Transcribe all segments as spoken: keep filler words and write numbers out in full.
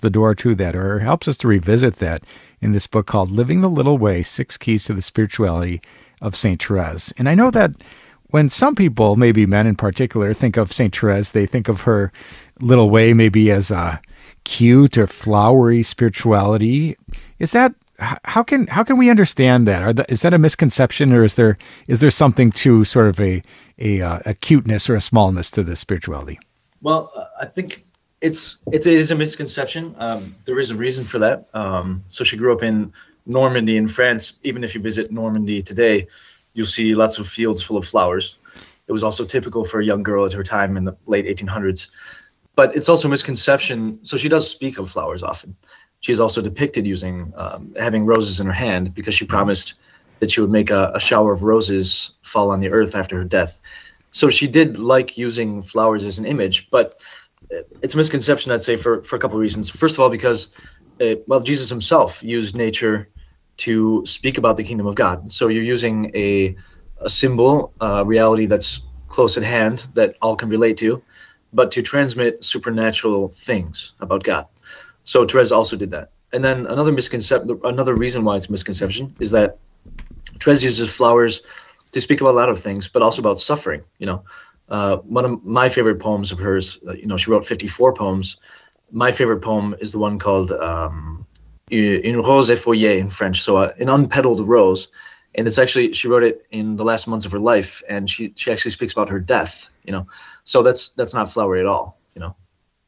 the door to that, or helps us to revisit that in this book called Living the Little Way, Six Keys to the Spirituality of Saint Therese. And I know that when some people, maybe men in particular, think of Saint Therese, they think of her little way maybe as a cute or flowery spirituality. Is that how can how can we understand that? Are the, is that a misconception, or is there is there something to sort of a a, uh, a cuteness or a smallness to the spirituality? Well, uh, I think it's it is a misconception. Um, there is a reason for that. Um, so she grew up in Normandy in France. Even if you visit Normandy today, you'll see lots of fields full of flowers. It was also typical for a young girl at her time in the late eighteen hundreds. But it's also a misconception. So she does speak of flowers often. She is also depicted using um, having roses in her hand because she promised that she would make a, a shower of roses fall on the earth after her death. So she did like using flowers as an image, but it's a misconception, I'd say, for, for a couple of reasons. First of all, because, uh, well, Jesus himself used nature to speak about the kingdom of God. So you're using a, a symbol, a reality that's close at hand that all can relate to, but to transmit supernatural things about God. So Therese also did that. And then another misconception, another reason why it's a misconception is that Therese uses flowers to speak about a lot of things, but also about suffering. You know, uh, one of my favorite poems of hers, uh, you know, she wrote fifty-four poems. My favorite poem is the one called um, Une rose effeuillée in French, so uh, an unpetaled rose. And it's actually, she wrote it in the last months of her life, and she, she actually speaks about her death, you know. So that's that's not flowery at all, you know.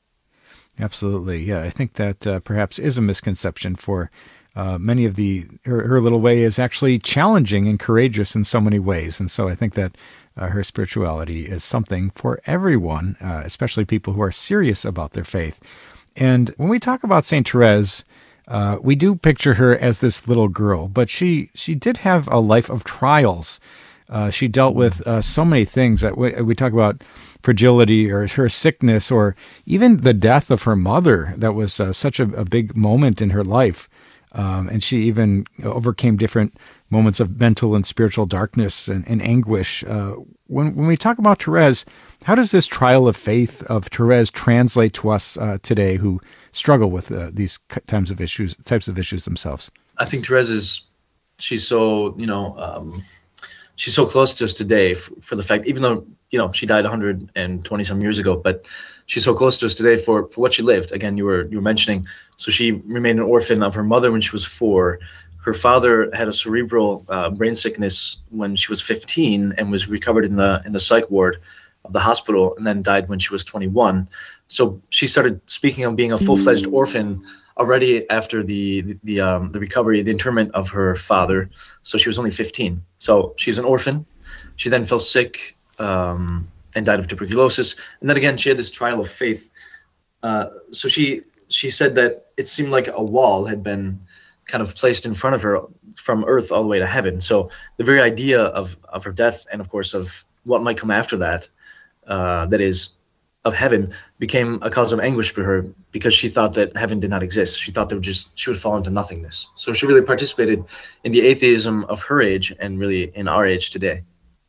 Absolutely. Yeah, I think that uh, perhaps is a misconception for uh, many of the, her, her little way is actually challenging and courageous in so many ways. And so I think that uh, her spirituality is something for everyone, uh, especially people who are serious about their faith. And when we talk about Saint Therese, uh, we do picture her as this little girl, but she, she did have a life of trials. Uh, she dealt with uh, so many things that we, we talk about fragility or her sickness or even the death of her mother. That was uh, such a, a big moment in her life. Um, and she even overcame different moments of mental and spiritual darkness and, and anguish. Uh, when, when we talk about Therese, how does this trial of faith of Therese translate to us uh, today who struggle with uh, these types of issues, types of issues themselves? I think Therese is, she's so, you know, um, she's so close to us today for, for the fact, even though, you know, she died one hundred twenty some years ago, but she's so close to us today for, for what she lived. Again, you were, you were mentioning, so she remained an orphan of her mother when she was four. Her father had a cerebral uh, brain sickness when she was fifteen and was recovered in the, in the psych ward of the hospital and then died when she was twenty-one. So she started speaking of being a full-fledged orphan already after the the the, um, the recovery, the interment of her father. So she was only fifteen. So she's an orphan. She then fell sick um, and died of tuberculosis. And then again, she had this trial of faith. Uh, so she she said that it seemed like a wall had been kind of placed in front of her from earth all the way to heaven. So the very idea of of her death and of course of what might come after that, uh, that is of heaven, became a cause of anguish for her because she thought that heaven did not exist. She thought there would just she would fall into nothingness. So she really participated in the atheism of her age and really in our age today.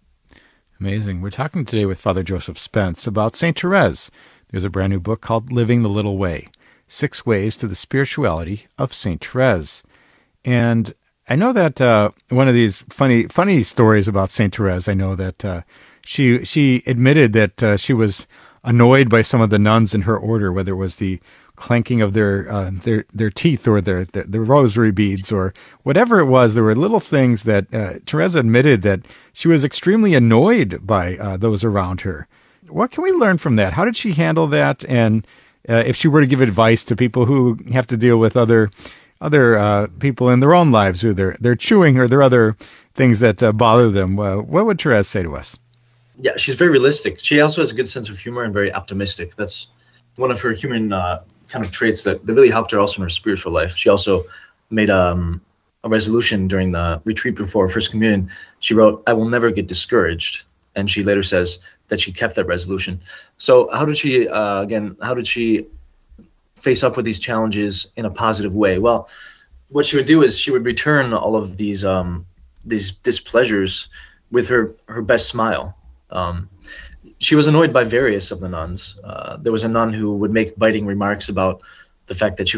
Amazing. We're talking today with Father Joseph Spence about Saint Therese. There's a brand new book called Living the Little Way, Six Ways to the Spirituality of Saint Therese. And I know that uh, one of these funny funny stories about Saint Therese, I know that uh, she she admitted that uh, she was annoyed by some of the nuns in her order, whether it was the clanking of their uh, their their teeth or their, their the rosary beads or whatever it was. There were little things that uh, Therese admitted that she was extremely annoyed by uh, those around her. What can we learn from that? How did she handle that? And uh, if she were to give advice to people who have to deal with other other uh, people in their own lives who they're they're chewing or there are other things that uh, bother them, uh, what would Therese say to us? Yeah, she's very realistic. She also has a good sense of humor and very optimistic. That's one of her human uh, kind of traits that, that really helped her also in her spiritual life. She also made um, a resolution during the retreat before First Communion. She wrote, "I will never get discouraged." And she later says that she kept that resolution. So how did she, uh, again, how did she face up with these challenges in a positive way? Well, what she would do is she would return all of these um, these displeasures with her, her best smile. Um, she was annoyed by various of the nuns. Uh, there was a nun who would make biting remarks about the fact that she